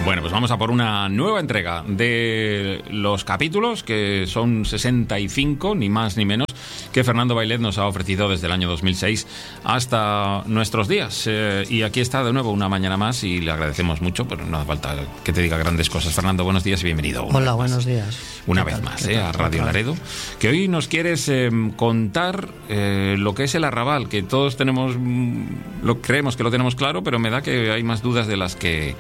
Bueno, pues vamos a por una nueva entrega de los capítulos, que son 65, ni más ni menos, que Fernando Bailet nos ha ofrecido desde el año 2006 hasta nuestros días. Y aquí está de nuevo una mañana más y le agradecemos mucho, pero no hace falta que te diga grandes cosas. Fernando, buenos días y bienvenido. Hola, buenos días. Una vez más, a Radio Laredo, que hoy nos quieres contar lo que es el arrabal, que todos creemos que lo tenemos claro, pero me da que hay más dudas de las que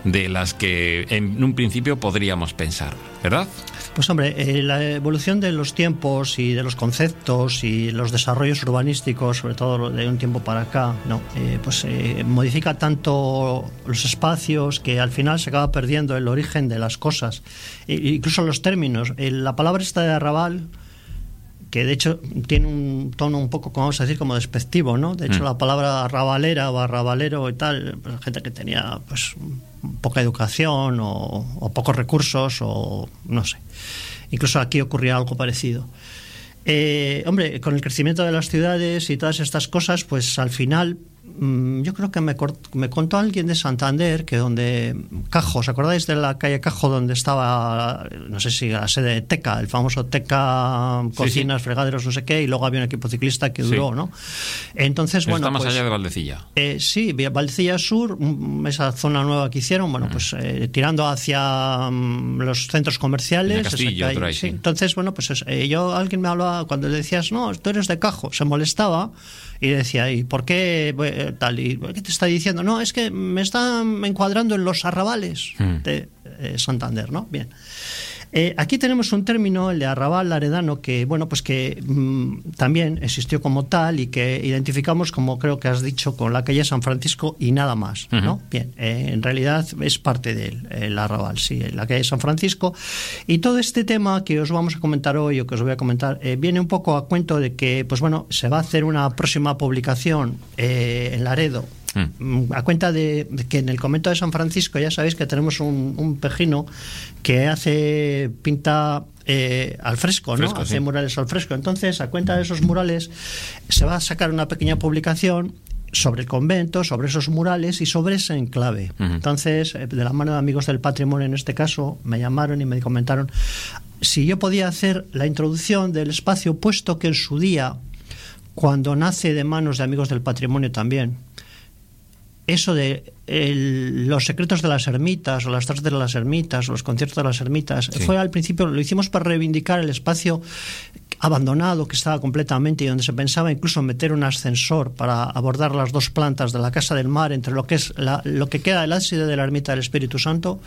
en un principio podríamos pensar, ¿verdad? Pues hombre, la evolución de los tiempos y de los conceptos y los desarrollos urbanísticos, sobre todo de un tiempo para acá, modifica tanto los espacios que al final se acaba perdiendo el origen de las cosas, incluso los términos. La palabra esta de arrabal, que de hecho tiene un tono un poco, como vamos a decir, como despectivo, ¿no? De hecho, la palabra arrabalera o arrabalero y tal, pues, gente que tenía pues poca educación o pocos recursos, o no sé. Incluso aquí ocurría algo parecido. Hombre, con el crecimiento de las ciudades y todas estas cosas, pues al final yo creo que me contó alguien de Santander que donde Cajo, ¿os acordáis de la calle Cajo donde estaba, no sé si la sede de Teca, el famoso Teca, cocinas, fregaderos, no sé qué, y luego había un equipo ciclista que duró, ¿no? Entonces, bueno, está más allá de Valdecilla. Sí, Valdecilla Sur, esa zona nueva que hicieron, bueno, pues tirando hacia los centros comerciales. Castillo, por ahí, sí. Entonces, bueno, pues alguien me hablaba, cuando le decías, no, tú eres de Cajo, se molestaba y decía, ¿y por qué tal? ¿Y qué te está diciendo? No, es que me está encuadrando en los arrabales de Santander, ¿no? Bien. Aquí tenemos un término, el de arrabal laredano, que bueno, pues que también existió como tal y que identificamos, como creo que has dicho, con la calle San Francisco y nada más, ¿no? Bien, en realidad es parte del arrabal, sí, la calle San Francisco. Y todo este tema que os vamos a comentar hoy, o que os voy a comentar, viene un poco a cuento de que, pues bueno, se va a hacer una próxima publicación en Laredo, a cuenta de que en el convento de San Francisco ya sabéis que tenemos un pejino que pinta al fresco, ¿no? Fresco, hace sí. murales al fresco. Entonces, a cuenta de esos murales se va a sacar una pequeña publicación sobre el convento, sobre esos murales y sobre ese enclave. Entonces, de la mano de Amigos del Patrimonio, en este caso, me llamaron y me comentaron si yo podía hacer la introducción del espacio, puesto que en su día, cuando nace de manos de Amigos del Patrimonio también, eso de los secretos de las ermitas, o las tardes de las ermitas, o los conciertos de las ermitas, sí. Fue al principio, lo hicimos para reivindicar el espacio abandonado que estaba completamente y donde se pensaba incluso meter un ascensor para abordar las dos plantas de la Casa del Mar, entre lo que es lo que queda del ábside de la ermita del Espíritu Santo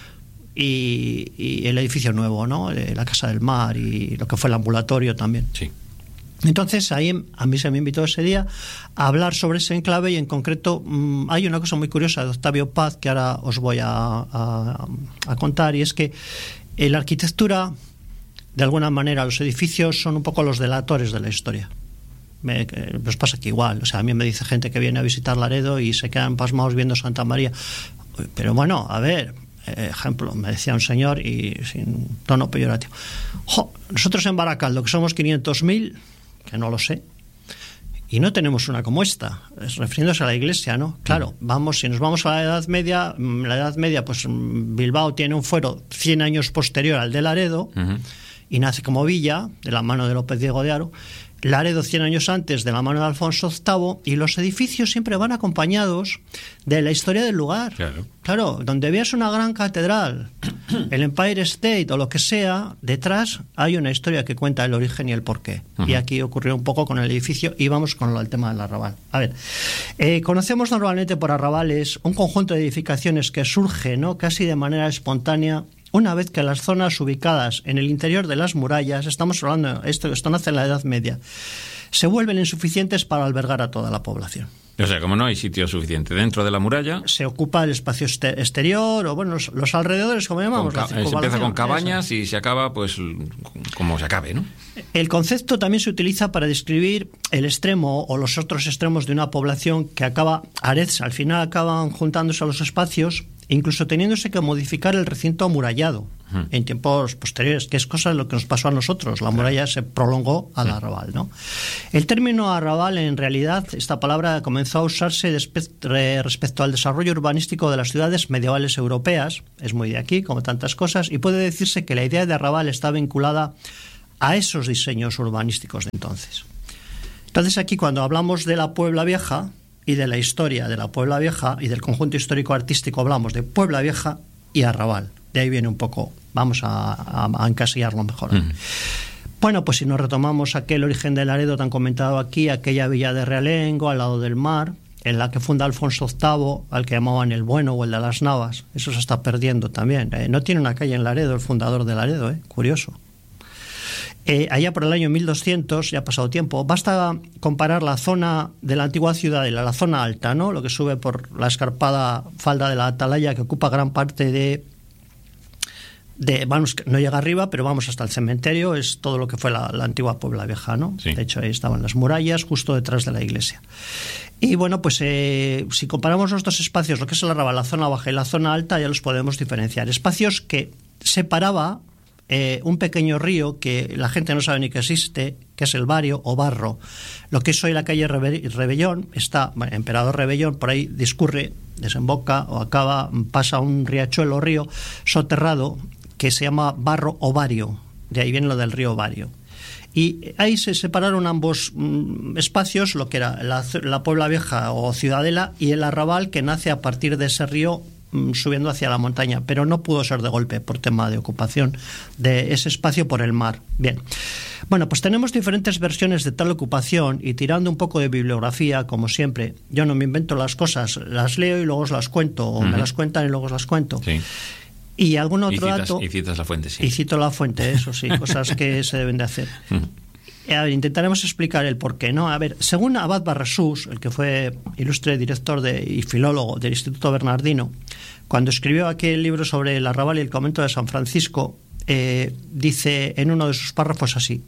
y el edificio nuevo, ¿no? La Casa del Mar y lo que fue el ambulatorio también. Sí. Entonces ahí a mí se me invitó ese día a hablar sobre ese enclave y en concreto hay una cosa muy curiosa de Octavio Paz que ahora os voy a contar, y es que la arquitectura, de alguna manera, los edificios son un poco los delatores de la historia. Nos pasa aquí igual, o sea, a mí me dice gente que viene a visitar Laredo y se quedan pasmados viendo Santa María, pero a ver, ejemplo, me decía un señor y sin tono peyorativo, nosotros en Baracaldo, que somos 500.000, que no lo sé, y no tenemos una como esta, refiriéndose a la iglesia, ¿no? Claro, si nos vamos a la Edad Media, pues Bilbao tiene un fuero 100 años posterior al de Laredo, y nace como villa, de la mano de López Diego de Haro. Laredo 100 años antes, de la mano de Alfonso VIII, y los edificios siempre van acompañados de la historia del lugar. Claro, donde veas una gran catedral, el Empire State o lo que sea, detrás hay una historia que cuenta el origen y el porqué. Y aquí ocurrió un poco con el edificio, y vamos con el tema del arrabal. A ver, conocemos normalmente por arrabales un conjunto de edificaciones que surge, ¿no?, casi de manera espontánea, una vez que las zonas ubicadas en el interior de las murallas, estamos hablando, esto nace en la Edad Media, se vuelven insuficientes para albergar a toda la población. O sea, como no hay sitio suficiente dentro de la muralla, se ocupa el espacio exterior, o bueno, los alrededores, como llamamos. Se empieza con cabañas y se acaba, pues, como se acabe, ¿no? El concepto también se utiliza para describir el extremo o los otros extremos de una población que al final acaban juntándose a los espacios, incluso teniéndose que modificar el recinto amurallado. en tiempos posteriores, que es cosa de lo que nos pasó a nosotros. La muralla se prolongó al arrabal, ¿no? El término arrabal, en realidad, esta palabra comenzó a usarse respecto al desarrollo urbanístico de las ciudades medievales europeas. Es muy de aquí, como tantas cosas, y puede decirse que la idea de arrabal está vinculada a esos diseños urbanísticos de entonces. Entonces, aquí, cuando hablamos de la Puebla Vieja y de la historia de la Puebla Vieja y del conjunto histórico-artístico, hablamos de Puebla Vieja y arrabal. De ahí viene un poco, vamos a encasillarlo mejor. Bueno, pues si nos retomamos aquel origen de Laredo tan comentado aquí, aquella villa de Realengo, al lado del mar, en la que funda Alfonso VIII, al que llamaban el Bueno o el de las Navas, eso se está perdiendo también. No tiene una calle en Laredo, el fundador de Laredo, curioso. Allá por el año 1200, ya ha pasado tiempo, basta comparar la zona de la antigua ciudadela, la zona alta, ¿no? Lo que sube por la escarpada falda de la Atalaya, que ocupa gran parte de vamos, no llega arriba, pero vamos hasta el cementerio, es todo lo que fue la antigua Puebla Vieja, ¿no? Sí. De hecho, ahí estaban las murallas, justo detrás de la iglesia. Y bueno, pues si comparamos los dos espacios, lo que es el arrabal, la zona baja y la zona alta, ya los podemos diferenciar. Espacios que separaba un pequeño río que la gente no sabe ni que existe, que es el Vario o Barro. Lo que es hoy la calle Rebellón, Emperador Rebellón, por ahí discurre, desemboca o acaba, pasa un riachuelo o río soterrado que se llama Barro o Vario, de ahí viene lo del río Vario. Y ahí se separaron ambos espacios, lo que era la Puebla Vieja o Ciudadela y el arrabal, que nace a partir de ese río subiendo hacia la montaña, pero no pudo ser de golpe por tema de ocupación de ese espacio por el mar. Bien, bueno, pues tenemos diferentes versiones de tal ocupación, y tirando un poco de bibliografía, como siempre, yo no me invento las cosas, las leo y luego os las cuento, o me las cuentan y luego os las cuento. Sí. Y algún otro dato. Y citas la fuente, sí. Y cito la fuente, eso sí, cosas que se deben de hacer. A ver, intentaremos explicar el porqué, ¿no? A ver, según Abad Barrasús, el que fue ilustre director y filólogo del Instituto Bernardino, cuando escribió aquel libro sobre el arrabal y el convento de San Francisco, dice en uno de sus párrafos así: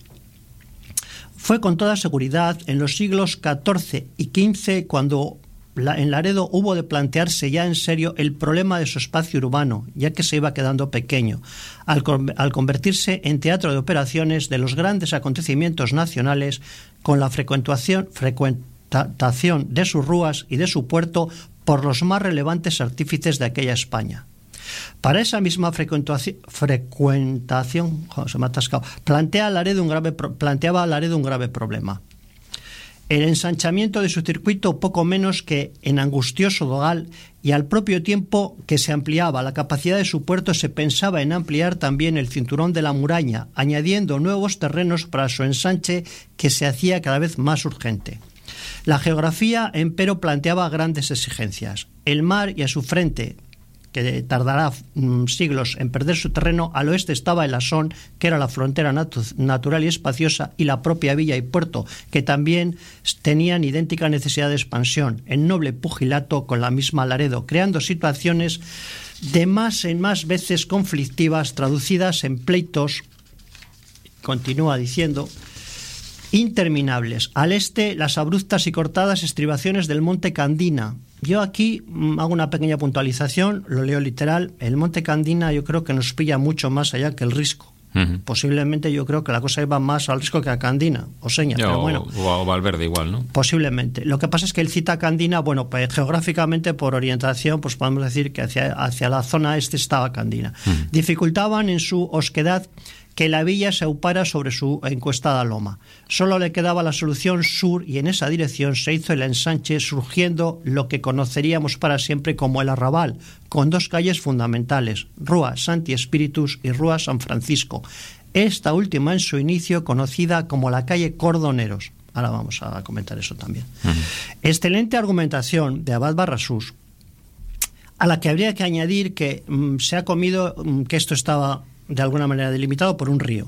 fue con toda seguridad en los siglos XIV y XV cuando en Laredo hubo de plantearse ya en serio el problema de su espacio urbano, ya que se iba quedando pequeño, al convertirse en teatro de operaciones de los grandes acontecimientos nacionales, con la frecuentación de sus rúas y de su puerto por los más relevantes artífices de aquella España. Para esa misma frecuentación, se me ha atascado, planteaba a Laredo un grave problema. El ensanchamiento de su circuito poco menos que en angustioso dogal, y al propio tiempo que se ampliaba la capacidad de su puerto, se pensaba en ampliar también el cinturón de la muralla, añadiendo nuevos terrenos para su ensanche, que se hacía cada vez más urgente. La geografía, empero, planteaba grandes exigencias. El mar y a su frente, que tardará siglos en perder su terreno, al oeste estaba el Asón, que era la frontera natural y espaciosa, y la propia villa y puerto, que también tenían idéntica necesidad de expansión, en noble pugilato con la misma Laredo, creando situaciones de más en más veces conflictivas, traducidas en pleitos, continúa diciendo, interminables. Al este, las abruptas y cortadas estribaciones del monte Candina. Yo aquí hago una pequeña puntualización, lo leo literal. El monte Candina yo creo que nos pilla mucho más allá que el Risco. Posiblemente yo creo que la cosa iba más al Risco que a Candina, o Seña, pero bueno. O Valverde igual, ¿no? Posiblemente. Lo que pasa es que él cita Candina, bueno, pues geográficamente, por orientación, pues podemos decir que hacia la zona este estaba Candina. Dificultaban en su osquedad que la villa se aupara sobre su encuestada loma. Solo le quedaba la solución sur, y en esa dirección se hizo el ensanche, surgiendo lo que conoceríamos para siempre como el arrabal, con dos calles fundamentales, Rúa Santi Espíritus y Rúa San Francisco, esta última en su inicio conocida como la calle Cordoneros. Ahora vamos a comentar eso también. Excelente argumentación de Abad Barrasús, a la que habría que añadir que se ha comido que esto estaba de alguna manera delimitado por un río.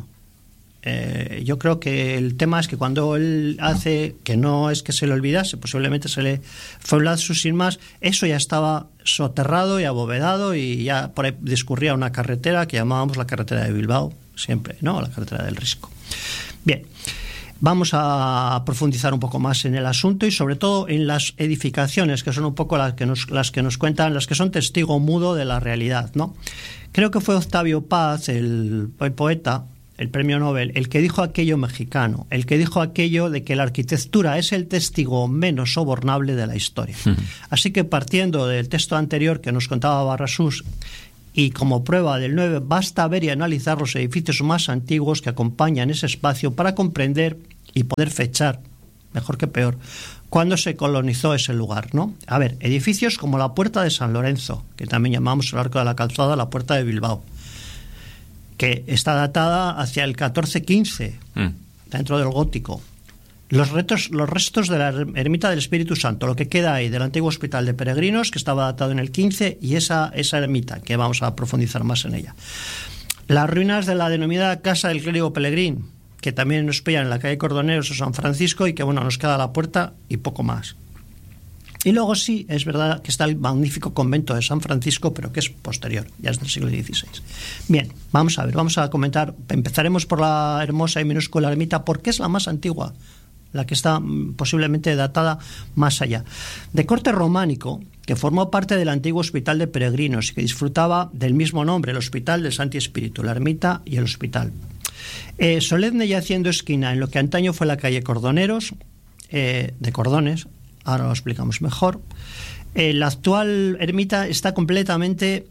Yo creo que el tema es que cuando él hace, que no es que se le olvidase, posiblemente se le fue un lapsus sin más, eso ya estaba soterrado y abovedado, y ya por ahí discurría una carretera que llamábamos la carretera de Bilbao, siempre, ¿no? La carretera del Risco. Bien. Vamos a profundizar un poco más en el asunto y sobre todo en las edificaciones, que son un poco las que nos cuentan, las que son testigo mudo de la realidad, ¿no? Creo que fue Octavio Paz, el poeta, el premio Nobel, el que dijo aquello mexicano, el que dijo aquello de que la arquitectura es el testigo menos sobornable de la historia. Así que partiendo del texto anterior que nos contaba Barrasús, y como prueba del 9, basta ver y analizar los edificios más antiguos que acompañan ese espacio para comprender y poder fechar, mejor que peor, cuándo se colonizó ese lugar, ¿no? A ver, edificios como la Puerta de San Lorenzo, que también llamamos el Arco de la Calzada, la Puerta de Bilbao, que está datada hacia el 14-15, dentro del gótico. Los restos de la ermita del Espíritu Santo, lo que queda ahí del antiguo hospital de peregrinos, que estaba datado en el 15, y esa ermita, que vamos a profundizar más en ella. Las ruinas de la denominada Casa del Clérigo Pelegrín, que también nos pillan en la calle Cordoneros o San Francisco, y que bueno, nos queda la puerta y poco más. Y luego sí, es verdad que está el magnífico convento de San Francisco, pero que es posterior, ya es del siglo XVI. Bien, vamos a ver, vamos a comentar. Empezaremos por la hermosa y minúscula ermita, porque es la más antigua, la que está posiblemente datada más allá. De corte románico, que formó parte del antiguo hospital de peregrinos y que disfrutaba del mismo nombre, el Hospital del Santi Espíritu, la ermita y el hospital. Solemne y haciendo esquina en lo que antaño fue la calle Cordoneros, de Cordones, ahora lo explicamos mejor. La actual ermita está completamente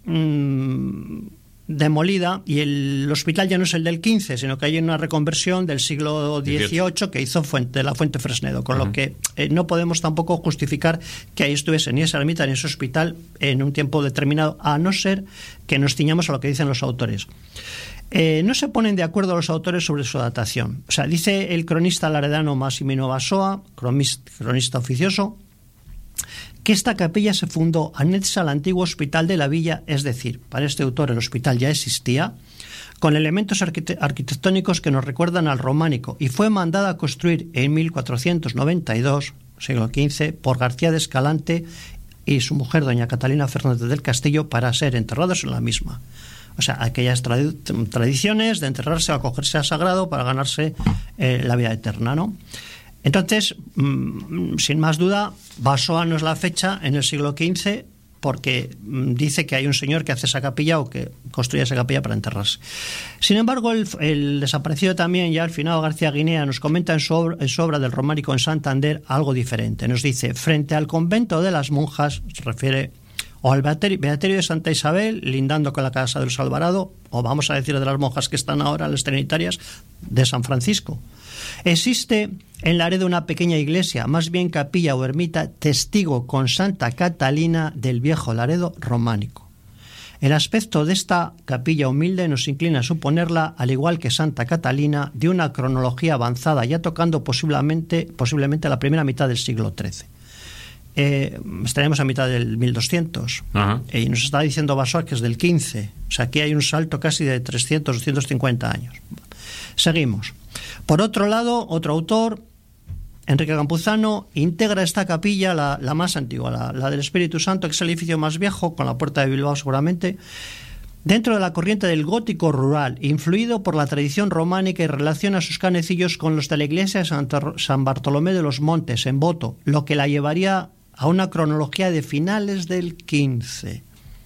demolida y el hospital ya no es el del 15, sino que hay una reconversión del siglo XVIII que hizo de la Fuente Fresnedo, con lo que no podemos tampoco justificar que ahí estuviese ni esa ermita ni ese hospital en un tiempo determinado, a no ser que nos ciñamos a lo que dicen los autores. No se ponen de acuerdo los autores sobre su datación. O sea, dice el cronista laredano Massimino Basoa, cronista oficioso, que esta capilla se fundó anexa al antiguo hospital de la villa, es decir, para este autor el hospital ya existía, con elementos arquitectónicos que nos recuerdan al románico, y fue mandada a construir en 1492, siglo XV, por García de Escalante y su mujer, doña Catalina Fernández del Castillo, para ser enterrados en la misma. O sea, aquellas tradiciones de enterrarse o acogerse a sagrado para ganarse la vida eterna, ¿no? Entonces, sin más duda, Basoa no es la fecha en el siglo XV, porque dice que hay un señor que hace esa capilla o que construye esa capilla para enterrarse. Sin embargo, el desaparecido también, ya al final, García Guinea, nos comenta en su obra del Románico en Santander algo diferente. Nos dice, frente al convento de las monjas, se refiere o al beaterio de Santa Isabel, lindando con la casa de los Alvarado, o vamos a decir de las monjas que están ahora, las trinitarias, de San Francisco. Existe en Laredo una pequeña iglesia, más bien capilla o ermita, testigo con Santa Catalina del viejo Laredo románico. El aspecto de esta capilla humilde nos inclina a suponerla, al igual que Santa Catalina, de una cronología avanzada, ya tocando posiblemente la primera mitad del siglo XIII. Estaremos a mitad del 1200. Y nos está diciendo Basoa que es del 15. O sea, aquí hay un salto casi de 300, 250 años. Seguimos. Por otro lado, otro autor, Enrique Campuzano, integra esta capilla, la más antigua, la del Espíritu Santo, que es el edificio más viejo, con la Puerta de Bilbao seguramente, dentro de la corriente del gótico rural, influido por la tradición románica, y relaciona sus canecillos con los de la iglesia de San Bartolomé de los Montes, en Boto, lo que la llevaría a una cronología de finales del 15.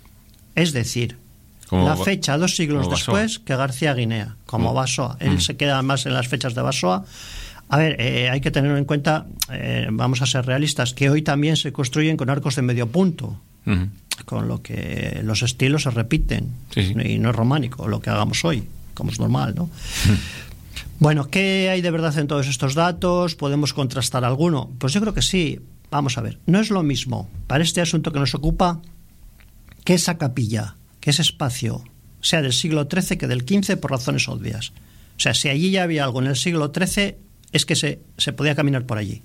Es decir, la fecha 2 siglos después que García Guinea, como Basoa. Él se queda más en las fechas de Basoa. A ver, hay que tener en cuenta, vamos a ser realistas, que hoy también se construyen con arcos de medio punto, con lo que los estilos se repiten, y no es románico lo que hagamos hoy, como es normal, ¿no? Bueno, ¿qué hay de verdad en todos estos datos? ¿Podemos contrastar alguno? Pues yo creo que sí. Vamos a ver, no es lo mismo para este asunto que nos ocupa que esa capilla, que ese espacio, sea del siglo XIII que del XV, por razones obvias. O sea, si allí ya había algo en el siglo XIII, es que se podía caminar por allí.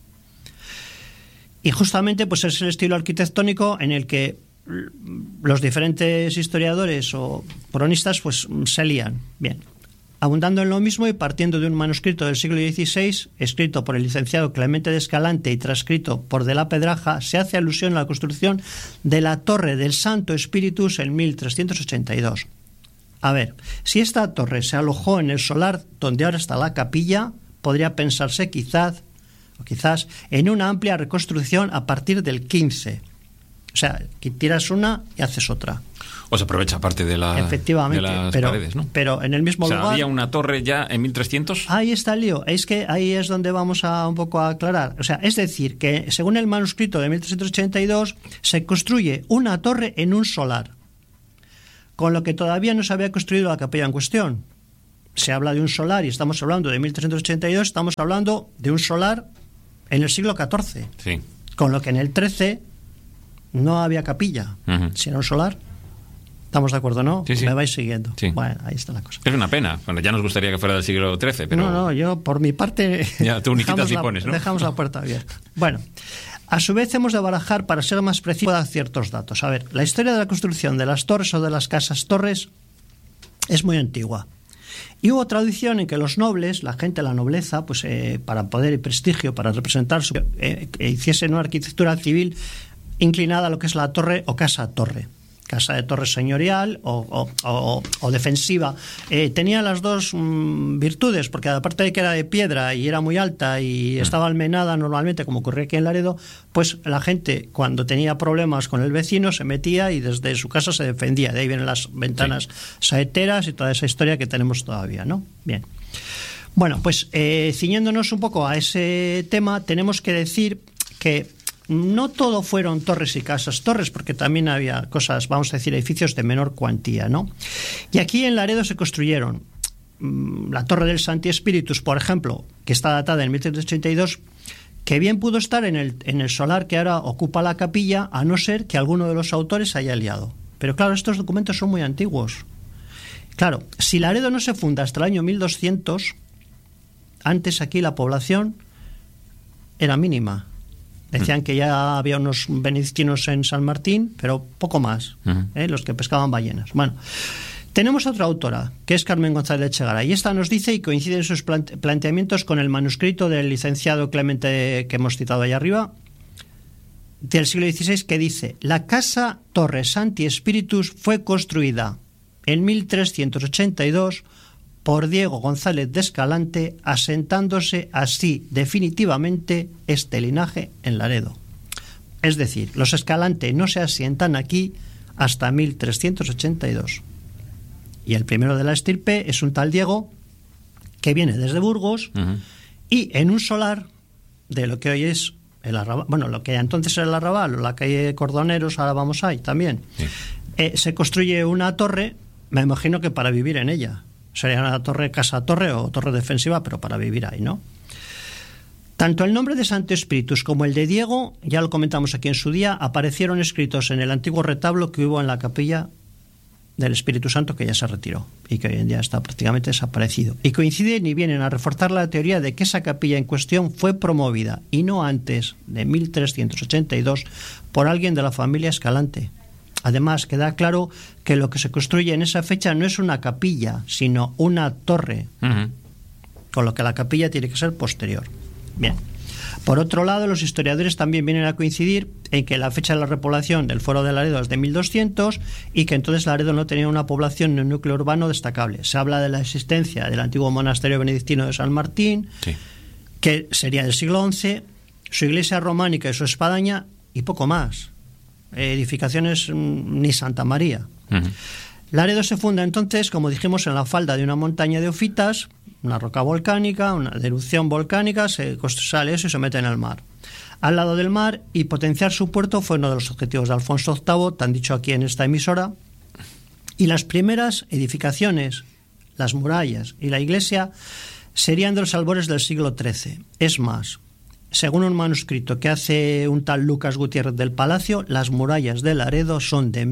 Y justamente pues es el estilo arquitectónico en el que los diferentes historiadores o cronistas pues se lían. Bien. Abundando en lo mismo y partiendo de un manuscrito del siglo XVI, escrito por el licenciado Clemente de Escalante y transcrito por de la Pedraja, se hace alusión a la construcción de la Torre del Santo Espíritus en 1382. A ver, si esta torre se alojó en el solar donde ahora está la capilla, podría pensarse quizás en una amplia reconstrucción a partir del 15. O sea, que tiras una y haces otra. O se aprovecha parte de, efectivamente, de las pero, paredes, ¿no? Pero en el mismo lugar... ¿Había una torre ya en 1300? Ahí está el lío. Es que ahí es donde vamos a un poco a aclarar. O sea, es decir, que según el manuscrito de 1382 se construye una torre en un solar, con lo que todavía no se había construido la capilla en cuestión. Se habla de un solar y estamos hablando de 1382, estamos hablando de un solar en el siglo XIV. Sí. Con lo que en el 13 no había capilla, si era un solar. ¿Estamos de acuerdo, no? Sí, sí. Me vais siguiendo. Sí. Bueno, ahí está la cosa. Es una pena. Bueno, ya nos gustaría que fuera del siglo XIII, pero... No, yo por mi parte... Ya, tú ni quitas ni pones, ¿no? Dejamos la puerta abierta. Bueno, a su vez hemos de barajar, para ser más preciso, dar ciertos datos. A ver, la historia de la construcción de las torres o de las casas-torres es muy antigua. Y hubo tradición en que los nobles, la gente, la nobleza, pues para poder y prestigio, para representar hiciesen una arquitectura civil inclinada a lo que es la torre o casa-torre. Casa de torre señorial o defensiva. Tenía las dos virtudes, porque aparte de que era de piedra y era muy alta y estaba almenada normalmente, como ocurría aquí en Laredo, pues la gente, cuando tenía problemas con el vecino, se metía y desde su casa se defendía. De ahí vienen las ventanas saeteras y toda esa historia que tenemos todavía, ¿no? Bien. Bueno, pues ciñéndonos un poco a ese tema, tenemos que decir que no todo fueron torres y casas torres, porque también había cosas, vamos a decir, edificios de menor cuantía, ¿no? Y aquí en Laredo se construyeron la Torre del Santi Spiritus, por ejemplo, que está datada en 1382, que bien pudo estar en el solar que ahora ocupa la capilla, a no ser que alguno de los autores haya liado. Pero claro, estos documentos son muy antiguos. Claro, si Laredo no se funda hasta el año 1200, antes aquí la población era mínima. Decían que ya había unos benedictinos en San Martín, pero poco más, los que pescaban ballenas. Bueno, tenemos otra autora, que es Carmen González de Echegara, y esta nos dice, y coincide en sus planteamientos con el manuscrito del licenciado Clemente que hemos citado ahí arriba, del siglo XVI, que dice: la casa Torre Santi Spiritus fue construida en 1382 por Diego González de Escalante, asentándose así definitivamente este linaje en Laredo. Es decir, los Escalante no se asientan aquí hasta 1382. Y el primero de la estirpe es un tal Diego, que viene desde Burgos, y en un solar de lo que hoy es el Arrabal, bueno, lo que entonces era el Arrabal, o la calle Cordoneros, ahora vamos ahí también, se construye una torre, me imagino que para vivir en ella. Sería una torre, casa-torre o torre defensiva, pero para vivir ahí, ¿no? Tanto el nombre de Santo Spiritus como el de Diego, ya lo comentamos aquí en su día, aparecieron escritos en el antiguo retablo que hubo en la capilla del Espíritu Santo, que ya se retiró y que hoy en día está prácticamente desaparecido. Y coinciden y vienen a reforzar la teoría de que esa capilla en cuestión fue promovida, y no antes de 1382, por alguien de la familia Escalante. Además, queda claro que lo que se construye en esa fecha no es una capilla, sino una torre, con lo que la capilla tiene que ser posterior. Bien. Por otro lado, los historiadores también vienen a coincidir en que la fecha de la repoblación del Foro de Laredo es de 1200 y que entonces Laredo no tenía una población ni un núcleo urbano destacable. Se habla de la existencia del antiguo monasterio benedictino de San Martín, que sería del siglo XI, su iglesia románica y su espadaña, y poco más. Edificaciones ni Santa María. Laredo se funda entonces, como dijimos, en la falda de una montaña de ofitas, una roca volcánica, una erupción volcánica, se sale eso y se mete en el mar. Al lado del mar, y potenciar su puerto fue uno de los objetivos de Alfonso VIII, tan dicho aquí en esta emisora, y las primeras edificaciones, las murallas y la iglesia, serían de los albores del siglo XIII. Es más, según un manuscrito que hace un tal Lucas Gutiérrez del Palacio, las murallas de Laredo son de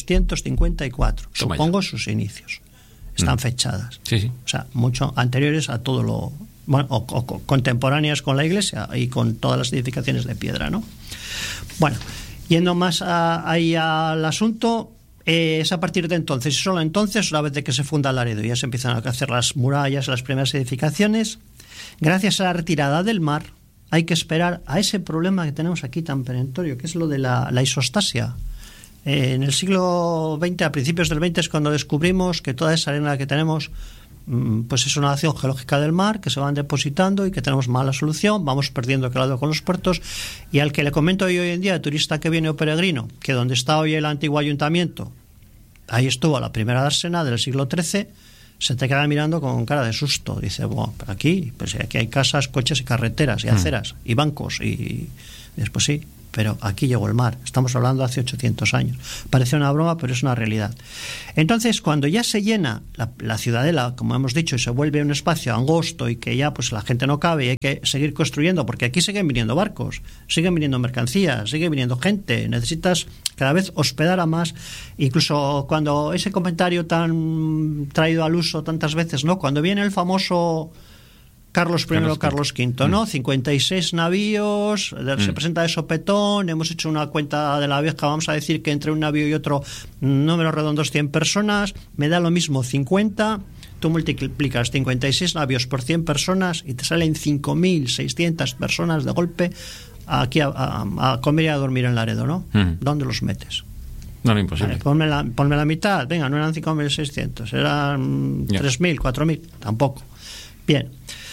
1254. Supongo sus inicios. Están fechadas. Sí. O sea, mucho anteriores a todo lo... Bueno, o contemporáneas con la iglesia y con todas las edificaciones de piedra, ¿no? Bueno, yendo más ahí al asunto, es a partir de entonces, y solo entonces, una vez de que se funda Laredo, ya se empiezan a hacer las murallas, las primeras edificaciones. Gracias a la retirada del mar, hay que esperar a ese problema que tenemos aquí tan perentorio, que es lo de la isostasia. En el siglo XX, a principios del XX, es cuando descubrimos que toda esa arena que tenemos pues es una nación geológica del mar que se van depositando y que tenemos mala solución, vamos perdiendo calado con los puertos, y al que le comento yo hoy en día, turista que viene o peregrino, que donde está hoy el antiguo ayuntamiento, ahí estuvo la primera dársena del siglo XIII, se te queda mirando con cara de susto. Dice, bueno, aquí hay casas, coches y carreteras y aceras y bancos, y después sí, pero aquí llegó el mar. Estamos hablando hace 800 años. Parece una broma, pero es una realidad. Entonces, cuando ya se llena la ciudadela, como hemos dicho, y se vuelve un espacio angosto y que ya pues la gente no cabe y hay que seguir construyendo, porque aquí siguen viniendo barcos, siguen viniendo mercancías, sigue viniendo gente, necesitas cada vez hospedar a más. Incluso cuando ese comentario tan traído al uso tantas veces, ¿no? Cuando viene el famoso Carlos I o Carlos V, ¿no? 56 navíos, se presenta de sopetón, hemos hecho una cuenta de la vieja, vamos a decir que entre un navío y otro, números redondos, 100 personas, me da lo mismo 50, tú multiplicas 56 navíos por 100 personas y te salen 5.600 personas de golpe aquí a comer y a dormir en Laredo, ¿no? ¿Dónde los metes? No, era imposible. Vale, ponme la mitad, venga, no eran 5.600, eran 3.000, 4.000, tampoco. Bien.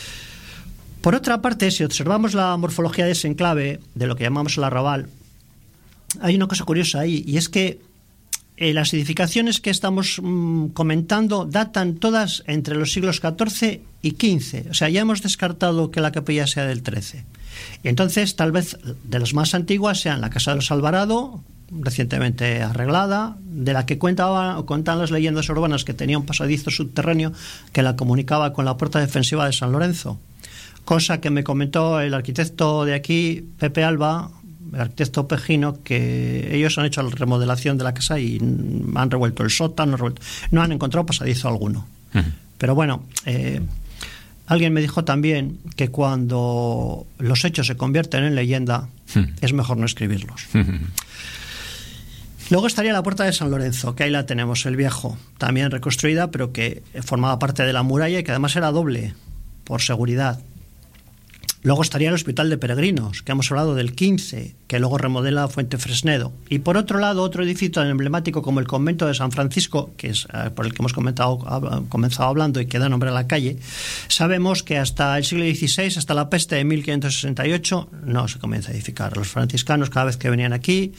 Por otra parte, si observamos la morfología de ese enclave, de lo que llamamos el arrabal, hay una cosa curiosa ahí, y es que las edificaciones que estamos comentando datan todas entre los siglos XIV y XV. O sea, ya hemos descartado que la capilla sea del XIII. Y entonces, tal vez de las más antiguas sean la Casa de los Alvarado, recientemente arreglada, de la que cuentan las leyendas urbanas que tenía un pasadizo subterráneo que la comunicaba con la puerta defensiva de San Lorenzo. Cosa que me comentó el arquitecto de aquí, Pepe Alba, el arquitecto pejino, que ellos han hecho la remodelación de la casa y han revuelto el sótano, no han encontrado pasadizo alguno. Pero bueno, alguien me dijo también que cuando los hechos se convierten en leyenda, es mejor no escribirlos. Luego estaría la puerta de San Lorenzo, que ahí la tenemos, el viejo, también reconstruida, pero que formaba parte de la muralla y que además era doble, por seguridad. Luego estaría el Hospital de Peregrinos, que hemos hablado del 15, que luego remodela Fuente Fresnedo. Y por otro lado, otro edificio tan emblemático como el Convento de San Francisco, que es por el que hemos comenzado hablando y que da nombre a la calle, sabemos que hasta el siglo XVI, hasta la peste de 1568, no se comienza a edificar. Los franciscanos, cada vez que venían aquí,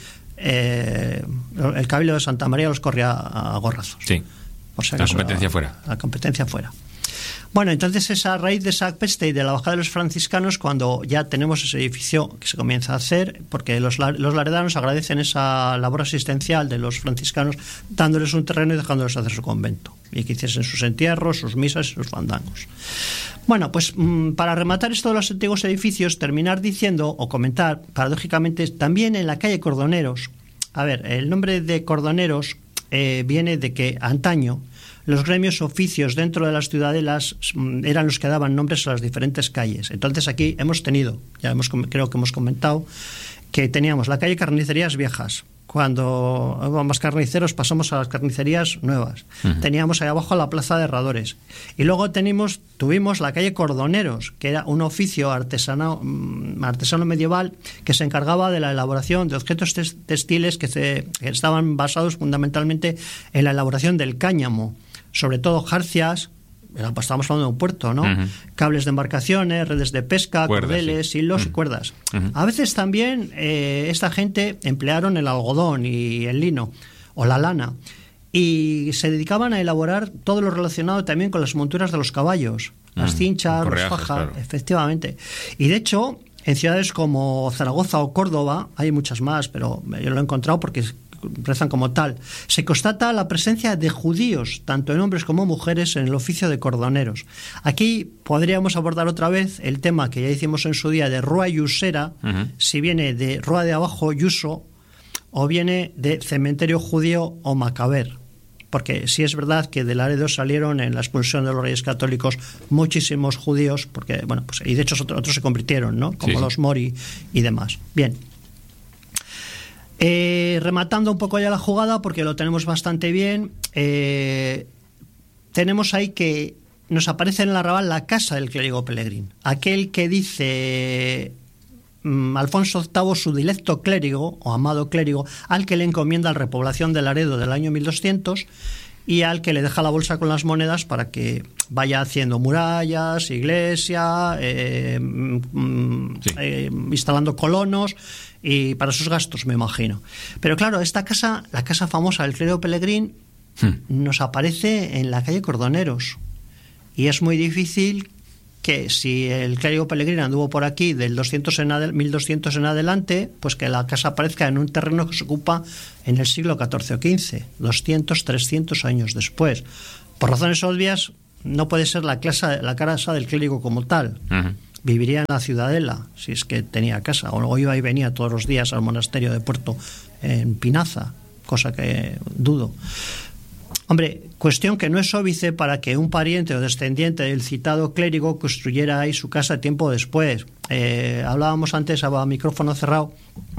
el Cabildo de Santa María los corría a gorrazos. Sí, por si acaso, la competencia fuera. La competencia fuera. Bueno, entonces es a raíz de esa peste y de la bajada de los franciscanos cuando ya tenemos ese edificio que se comienza a hacer, porque los laredanos agradecen esa labor asistencial de los franciscanos dándoles un terreno y dejándoles hacer su convento y que hiciesen sus entierros, sus misas y sus fandangos. Bueno, pues para rematar esto de los antiguos edificios, terminar diciendo o comentar, paradójicamente, también en la calle Cordoneros. A ver, el nombre de Cordoneros viene de que antaño los gremios oficios dentro de las ciudadelas eran los que daban nombres a las diferentes calles. Entonces aquí creo que hemos comentado que teníamos la calle Carnicerías Viejas. Cuando hubo más carniceros pasamos a las carnicerías nuevas. Teníamos ahí abajo la plaza de herradores. Y luego tuvimos la calle Cordoneros, que era un oficio artesano medieval que se encargaba de la elaboración de objetos textiles que estaban basados fundamentalmente en la elaboración del cáñamo. Sobre todo jarcias, estamos hablando de un puerto, ¿no? Cables de embarcaciones, redes de pesca, cuerdas, cordeles, hilos y cuerdas. A veces también esta gente emplearon el algodón y el lino o la lana y se dedicaban a elaborar todo lo relacionado también con las monturas de los caballos, las cinchas, los fajas, claro. Efectivamente. Y de hecho, en ciudades como Zaragoza o Córdoba, hay muchas más, pero yo lo he encontrado porque rezan como tal, se constata la presencia de judíos, tanto en hombres como mujeres, en el oficio de cordoneros. Aquí podríamos abordar otra vez el tema que ya hicimos en su día de Rua Yusera, si viene de Rua de Abajo, Yuso, o viene de cementerio judío o Macaber. Porque sí es verdad que de Laredo salieron en la expulsión de los reyes católicos muchísimos judíos, porque bueno, pues, y de hecho otros se convirtieron, ¿no? Como los Mori y demás. Bien. Rematando un poco ya la jugada, porque lo tenemos bastante bien, tenemos ahí que nos aparece en el arrabal la casa del clérigo Pelegrín, aquel que dice Alfonso VIII, su dilecto clérigo o amado clérigo, al que le encomienda la repoblación de Laredo del año 1200, y al que le deja la bolsa con las monedas para que vaya haciendo murallas, iglesia, instalando colonos, y para sus gastos, me imagino. Pero claro, esta casa, la casa famosa del clérigo Pellegrín, nos aparece en la calle Cordoneros, y es muy difícil que, si el clérigo Pellegrín anduvo por aquí del 1200 en adelante, pues que la casa aparezca en un terreno que se ocupa en el siglo XIV o XV, 200, 300 años después. Por razones obvias, no puede ser la casa del clérigo como tal. Viviría en la Ciudadela, si es que tenía casa, o luego iba y venía todos los días al monasterio de Puerto en Pinaza, cosa que dudo. Hombre, cuestión que no es óbice para que un pariente o descendiente del citado clérigo construyera ahí su casa tiempo después. Hablábamos antes, a micrófono cerrado,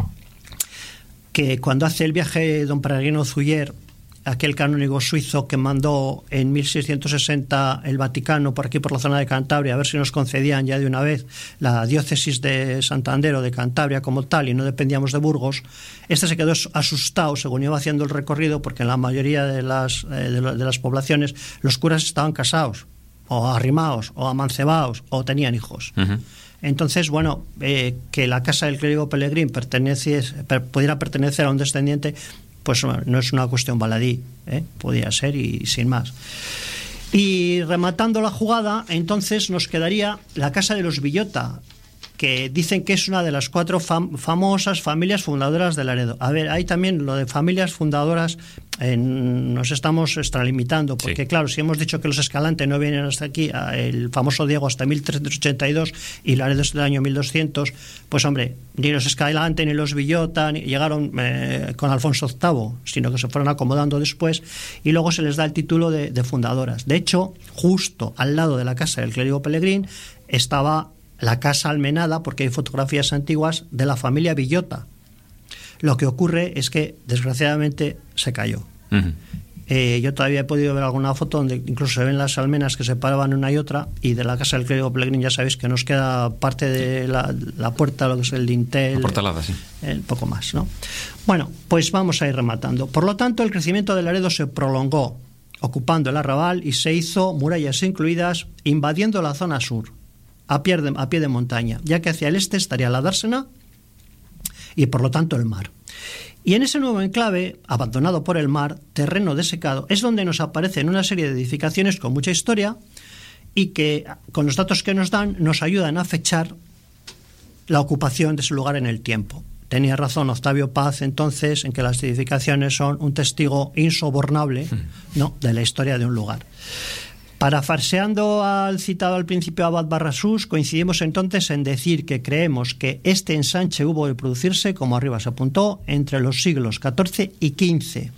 que cuando hace el viaje don Peregrino Zuller, aquel canónigo suizo que mandó en 1660 el Vaticano por aquí, por la zona de Cantabria, a ver si nos concedían ya de una vez la diócesis de Santander o de Cantabria como tal, y no dependíamos de Burgos, este se quedó asustado según iba haciendo el recorrido, porque en la mayoría de las poblaciones los curas estaban casados, o arrimados, o amancebados, o tenían hijos. Entonces, bueno, que la casa del clérigo Pellegrín pudiera pertenecer a un descendiente, pues no es una cuestión baladí, podía ser, y sin más. Y rematando la jugada, entonces nos quedaría la casa de los Villota, que dicen que es una de las 4 famosas familias fundadoras de Laredo. A ver, hay también lo de familias fundadoras, nos estamos extralimitando, porque claro, si hemos dicho que los Escalante no vienen hasta aquí, el famoso Diego hasta 1382 y Laredo es del año 1200, pues hombre, ni los Escalante ni los Villota llegaron con Alfonso VIII, sino que se fueron acomodando después, y luego se les da el título de fundadoras. De hecho, justo al lado de la casa del clérigo Pellegrín estaba la casa Almenada, porque hay fotografías antiguas de la familia Villota. Lo que ocurre es que, desgraciadamente, se cayó. Yo todavía he podido ver alguna foto donde incluso se ven las almenas que se paraban una y otra, y de la casa del clérigo Pellegrín ya sabéis que nos queda parte de la puerta, lo que es el dintel, la portalada, poco más, ¿no? Bueno, pues vamos a ir rematando. Por lo tanto, el crecimiento de Laredo se prolongó, ocupando el arrabal, y se hizo murallas incluidas, invadiendo la zona sur, a pie de montaña, ya que hacia el este estaría la dársena y por lo tanto el mar. Y en ese nuevo enclave, abandonado por el mar, terreno desecado, es donde nos aparecen una serie de edificaciones con mucha historia, y que, con los datos que nos dan, nos ayudan a fechar la ocupación de ese lugar en el tiempo. Tenía razón Octavio Paz entonces en que las edificaciones son un testigo insobornable, ¿no?, de la historia de un lugar. Parafarseando al citado al principio Abad Barrasús, coincidimos entonces en decir que creemos que este ensanche hubo de producirse, como arriba se apuntó, entre los siglos XIV y XV,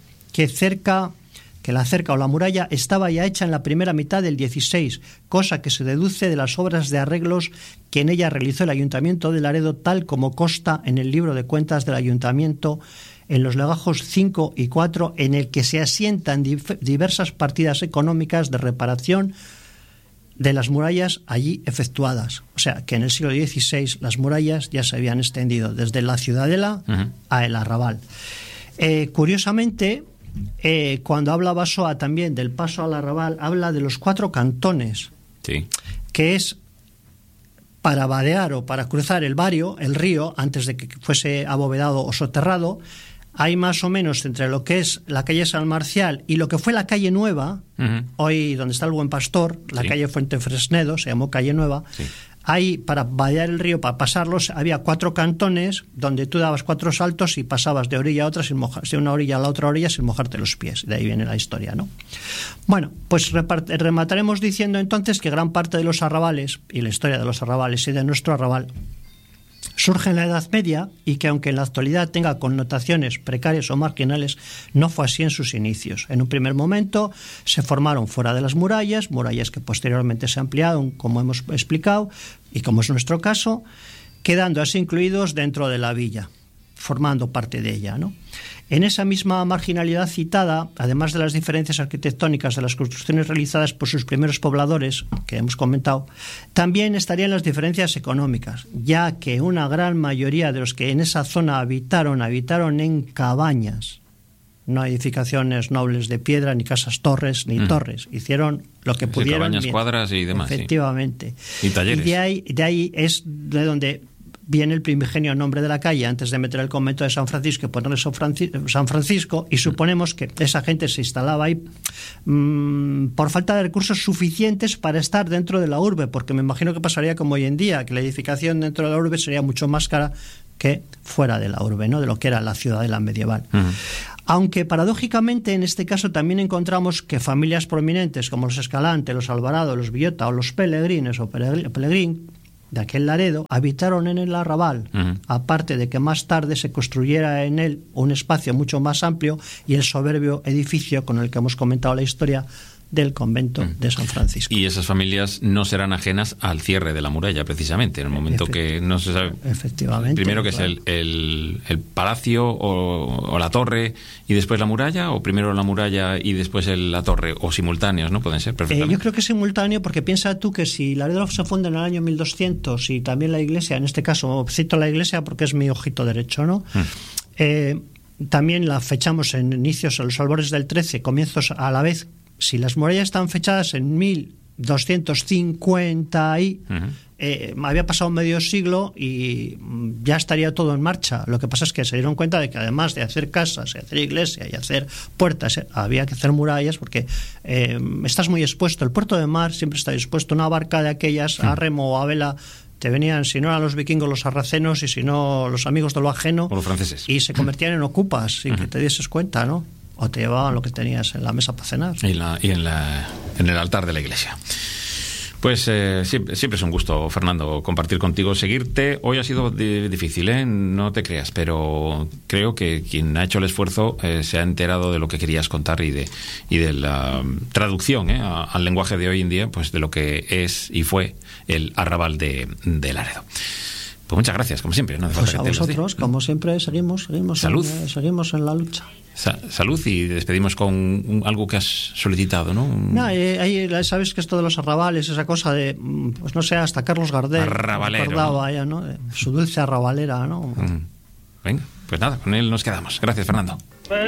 que la cerca o la muralla estaba ya hecha en la primera mitad del XVI, cosa que se deduce de las obras de arreglos que en ella realizó el Ayuntamiento de Laredo, tal como consta en el libro de cuentas del Ayuntamiento, en los legajos 5 y 4, en el que se asientan diversas partidas económicas de reparación de las murallas allí efectuadas. O sea, que en el siglo XVI las murallas ya se habían extendido desde la Ciudadela a el arrabal. Curiosamente, cuando habla Basoa también del paso al arrabal, habla de los 4 cantones, que es para vadear o para cruzar el río, antes de que fuese abovedado o soterrado. Hay más o menos entre lo que es la calle San Marcial y lo que fue la calle Nueva, hoy donde está el Buen Pastor, la calle Fuente Fresnedo, se llamó calle Nueva. Ahí, para vadear el río, para pasarlos, había 4 cantones donde tú dabas 4 saltos y pasabas de orilla a otra, de una orilla a la otra orilla sin mojarte los pies. De ahí viene la historia, ¿no? Bueno, pues remataremos diciendo entonces que gran parte de los arrabales, y la historia de los arrabales y de nuestro arrabal, surge en la Edad Media, y que aunque en la actualidad tenga connotaciones precarias o marginales, no fue así en sus inicios. En un primer momento se formaron fuera de las murallas que posteriormente se ampliaron, como hemos explicado, y como es nuestro caso, quedando así incluidos dentro de la villa, formando parte de ella, ¿no? En esa misma marginalidad citada, además de las diferencias arquitectónicas de las construcciones realizadas por sus primeros pobladores, que hemos comentado, también estarían las diferencias económicas, ya que una gran mayoría de los que en esa zona habitaron en cabañas, No hay edificaciones nobles de piedra, ni casas torres, ni torres. Hicieron lo que pudieron. Cabañas, cuadras y demás. Efectivamente. Sí. Y talleres. Y de ahí es de donde viene el primigenio nombre de la calle, antes de meter el convento de San Francisco y ponerle San Francisco, y suponemos que esa gente se instalaba ahí por falta de recursos suficientes para estar dentro de la urbe, porque me imagino que pasaría como hoy en día, que la edificación dentro de la urbe sería mucho más cara que fuera de la urbe, ¿no? De lo que era la ciudadela medieval. Aunque paradójicamente en este caso también encontramos que familias prominentes como los Escalante, los Alvarado, los Villota o los Pellegrines o Pellegrín de aquel Laredo habitaron en el arrabal, aparte de que más tarde se construyera en él un espacio mucho más amplio y el soberbio edificio con el que hemos comentado la historia del convento de San Francisco. Y esas familias no serán ajenas al cierre de la muralla, precisamente, en el momento que no se sabe. Efectivamente. Primero que es el palacio o la torre y después la muralla, o primero la muralla y después la torre, o simultáneos, ¿no? Pueden ser perfectamente. Yo creo que es simultáneo, porque piensa tú que si Laredo se funda en el año 1200 y también la iglesia, en este caso cito la iglesia porque es mi ojito derecho, ¿no? También la fechamos en inicios, a los albores del 13, comienzos a la vez. Si las murallas están fechadas en 1250 y había pasado medio siglo y ya estaría todo en marcha. Lo que pasa es que se dieron cuenta de que además de hacer casas y hacer iglesia y hacer puertas, había que hacer murallas, porque estás muy expuesto. El puerto de mar siempre está expuesto. Una barca de aquellas a remo o a vela, te venían, si no eran los vikingos, los sarracenos, y si no los amigos de lo ajeno, o los franceses, y se convertían en ocupas sin que te dieses cuenta, ¿no? O te llevaban lo que tenías en la mesa para cenar. Y en el altar de la iglesia. Pues siempre es un gusto, Fernando, compartir contigo, seguirte. Hoy ha sido difícil, no te creas, pero creo que quien ha hecho el esfuerzo se ha enterado de lo que querías contar y de la traducción al lenguaje de hoy en día, pues de lo que es y fue el arrabal de Laredo. Pues muchas gracias, como siempre. No hace falta pues a vosotros, como siempre, seguimos Salud. Seguimos en la lucha. Salud, y despedimos con algo que has solicitado, ¿no? Ahí sabes que esto de los arrabales, esa cosa de, pues no sé, hasta Carlos Gardel arrabalero, recordaba, ¿no? Su dulce arrabalera, ¿no? Venga, pues nada, con él nos quedamos. Gracias, Fernando.